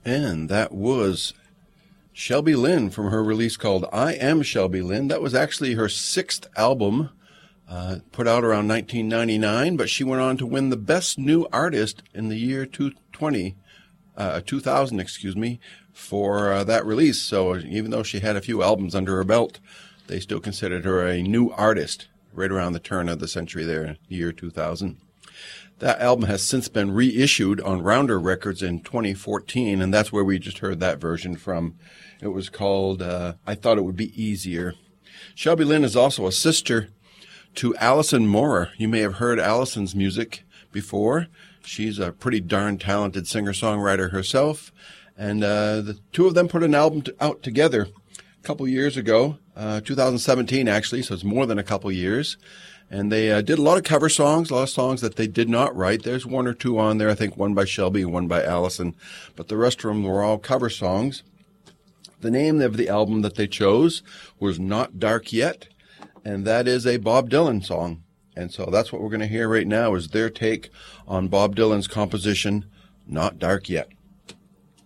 And that was Shelby Lynne from her release called I Am Shelby Lynne. That was actually her sixth album, put out around 1999, but she went on to win the Best New Artist in the year 2000, for that release. So even though she had a few albums under her belt, they still considered her a new artist right around the turn of the century there, year 2000. That album has since been reissued on Rounder Records in 2014, and that's where we just heard that version from. It was called I Thought It Would Be Easier. Shelby Lynne is also a sister to Alison Moorer. You may have heard Alison's music before. She's a pretty darn talented singer-songwriter herself, and the two of them put an album out together a couple years ago, 2017 actually, so it's more than a couple years. And they did a lot of cover songs, a lot of songs that they did not write. There's one or two on there, I think one by Shelby and one by Alison, but the rest of them were all cover songs. The name of the album that they chose was Not Dark Yet, and that is a Bob Dylan song. And so that's what we're going to hear right now is their take on Bob Dylan's composition, Not Dark Yet.